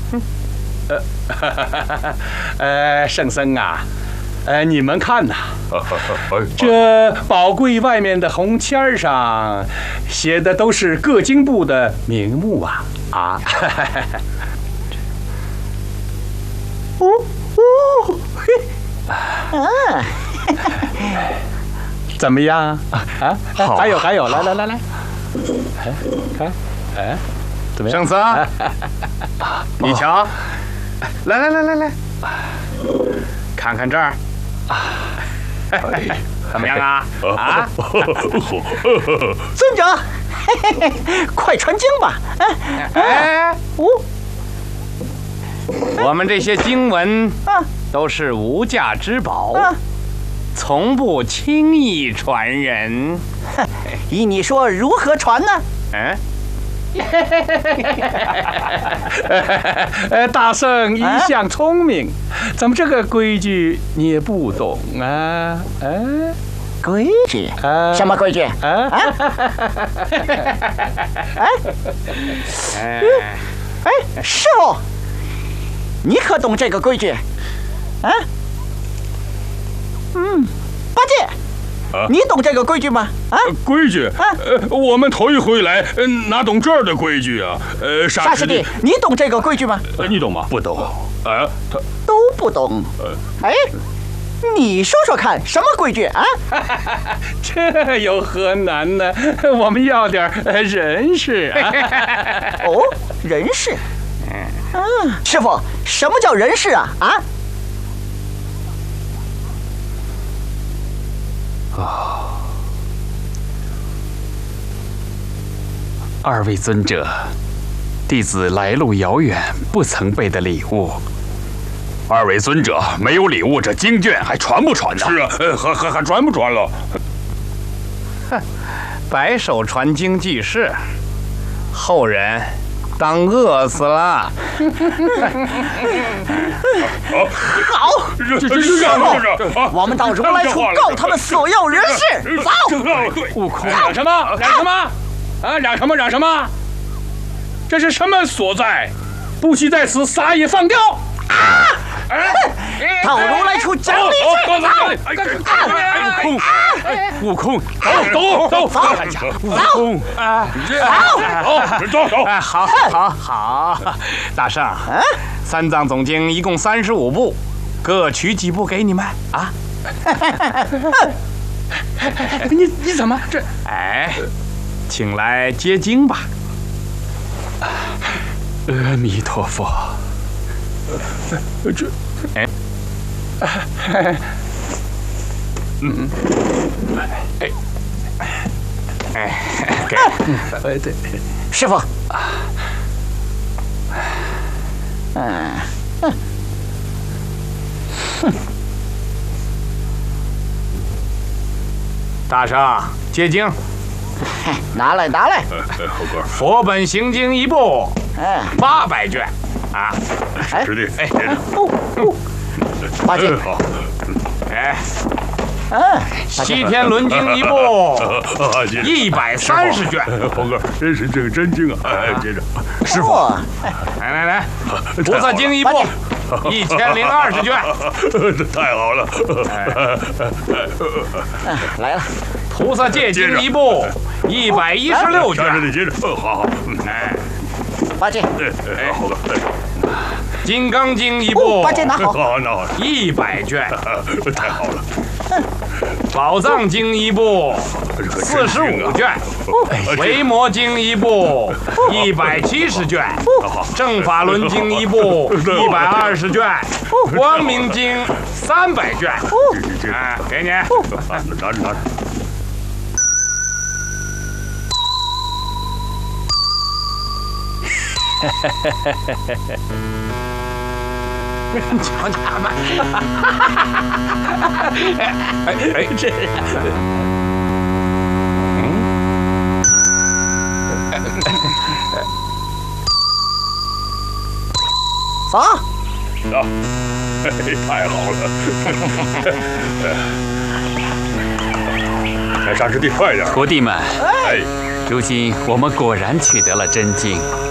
圣僧啊，你们看呐，这宝柜外面的红签上写的都是各经部的名目啊！啊！怎么样啊？好，还有，来，看，怎么样？ 圣僧，你瞧，来，看看这儿，怎么样啊？啊！ 尊者，快传经吧！ 我们这些经文都是无价之宝，从不轻易传人。 依你说，如何传呢？ 大圣一向聪明，怎么这个规矩你也不懂啊？ 规矩？什么规矩？师傅，你可懂这个规矩？八戒。你懂这个规矩吗？ 规矩？我们头一回来，哪懂这儿的规矩啊？ 沙师弟，你懂这个规矩吗？ 你懂吗？不懂。 都不懂。你说说看，什么规矩啊？ 这有何难呢？我们要点人事啊。 哦，人事。师傅，什么叫人事啊？ 二位尊者，弟子来路遥远，不曾备的礼物。 二位尊者没有礼物，这经卷还传不传呢？是啊，还传不传了？ 白手传经济事，后人当饿死了。 好，我们到如来处告他们所要人事。走。 悟空，嚷什么？嚷什么？这是什么所在？不惜在此撒野放刁！ 到如来处讲理去！ 悟空， 走！ 好，大圣，三藏总经一共35部，各取几部给你们啊？ 你怎么这？ 请来接经吧。 阿弥陀佛。 对，师傅。 大圣接经。 拿来。 猴哥， 佛本行经一部，800卷啊！ 师弟， 八戒， 好。 西天轮经一部，130卷。 猴哥，真是这个真经啊！接着， 师傅， 来，菩萨经一部，1020卷。 这太好了！ 来了。 菩萨戒经一部，116卷。 你接着，好。 八戒， 好的。 金刚经一部， 八戒拿好。 好 ，100卷。 太好了。 宝藏经一部，45卷。维摩经一部，170卷。正法轮经一部，120卷。光明经300卷。给你。 拿着。 你瞧他们， 这， 走。 太好了！沙师弟，快点！ 徒弟们，如今我们果然取得了真经。